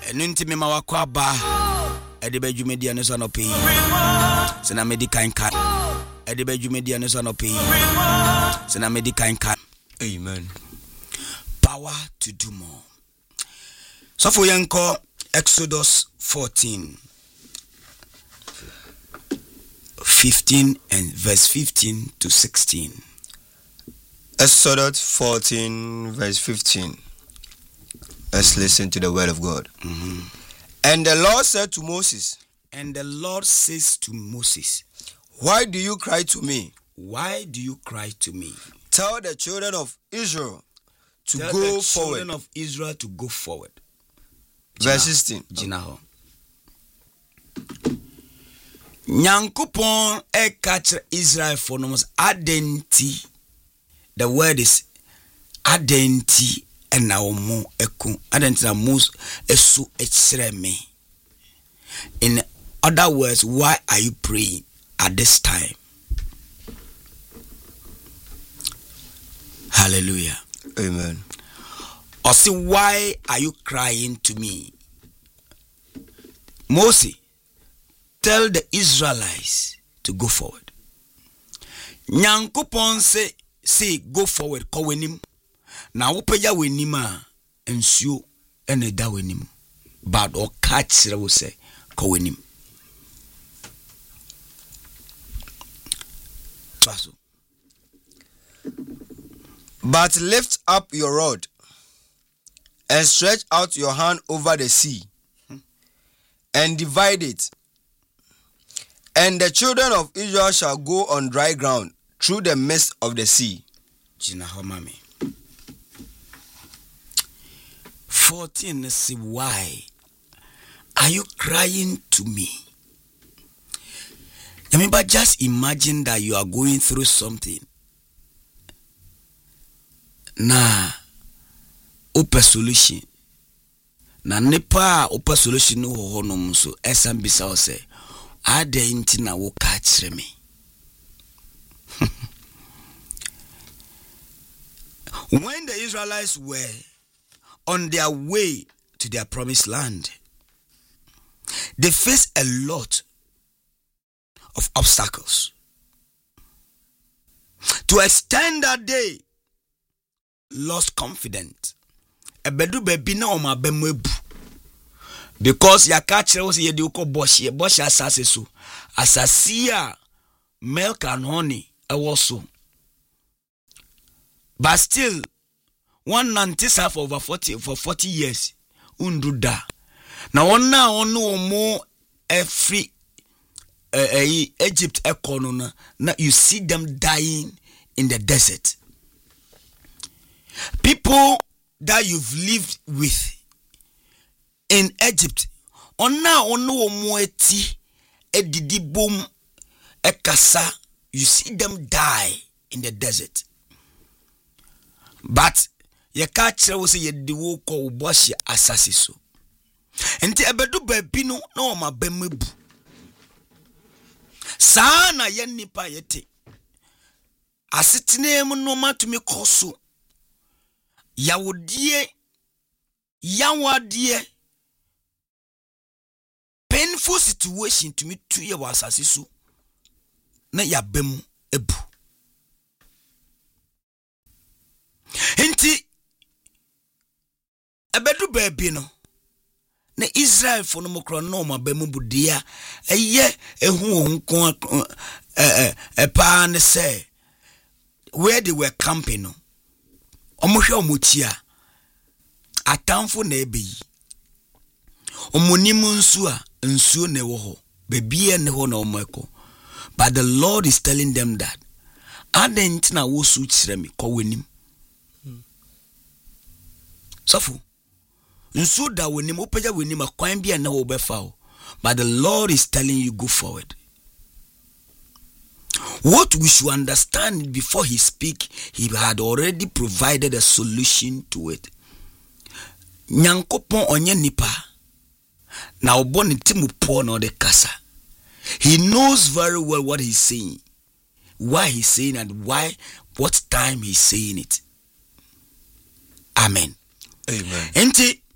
Nunti me mawakwa ba edibe dwumedi ane so no pay sena medical kan edibe dwumedi ane so no pay sena medical kan. Amen. Power to do more. So for yanko Exodus 14:15 and verse 15 to 16. Exodus 14 verse 15. Let's listen to the word of God. And the Lord said to Moses, and the Lord says to Moses, why do you cry to me? Why do you cry to me? Tell the children of Israel to Tell go the forward. Children of Israel to go forward. Verse 16. Jinaho. Nyankopon e catch Israel for nomos adenti. The word is adenti and now mo eku. Adenti na mos esu echreme. In other words, why are you praying at this time? Hallelujah. Amen. Or say, why are you crying to me? Moses, tell the Israelites to go forward. Nyankopon say go forward. Ko wenim. Na upeja wenima ensio ene da wenim. But o catch will say ko wenim. Paso. But lift up your rod and stretch out your hand over the sea and divide it. And the children of Israel shall go on dry ground through the midst of the sea. 14 say, why are you crying to me? Remember, just imagine that you are going through something. Na open solution. Na nepa open solution no ho no so esam bisa o say adenti na wo ka kire me. When the Israelites were on their way to their promised land, they faced a lot of obstacles. To extend that day, lost confidence. Ebedu bebi na oma bemwebu. Because ya kachire wo se ye de uko bosh asase so. Asasia milk and honey also. But still, one nantis for over 40 years. Unduda. Na ona onu omo every Egypt economy. Now you see them dying in the desert. People that you've lived with in Egypt, ona ono omoeti edidibom ekasa, you see them die in the desert. But ye ka kire wo se ye de wo ko bohye asase so. Enti ebedu baabi no na o ma bamabu. Saa na ye nipa yete. Asetene mu no matumi koso. Yawadie painful situation to me 2 years asase so na yabem ebu. Enti ebedu baabi no na Israel for no mokro no ma bemu budia eye ehu onko pa ne say where they were camping no omohwe omochia atamfo na ebeyi omonim nsuo ne wo ho bebie ne ho na omeko. But the Lord is telling them that adent na wo su kire me ko wenim sofu nsuo da wenim opeja wenim akwan bia na wo befa o. But the Lord is telling you go forward. What we should understand before he speak, he had already provided a solution to it. Nyankopon onye nipa na oboni timu po na de kasa. He knows very well what he's saying, why he's saying, and what time he's saying it. Amen. Amen. Enti